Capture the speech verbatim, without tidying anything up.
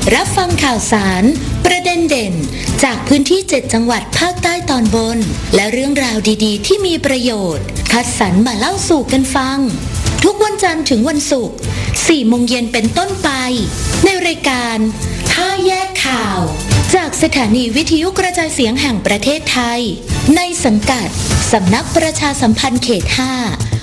รับฟังข่าวสารประเด็นเด่นจากพื้นที่เจ็ดจังหวัดภาคใต้ตอนบนและเรื่องราวดีๆที่มีประโยชน์คัดสรรมาเล่าสู่กันฟังทุกวันจันทร์ถึงวันศุกร์สี่โมงเย็นเป็นต้นไปในรายการห้าแยกข่าวจากสถานีวิทยุกระจายเสียงแห่งประเทศไทยในสังกัดสำนักประชาสัมพันธ์เขตห้า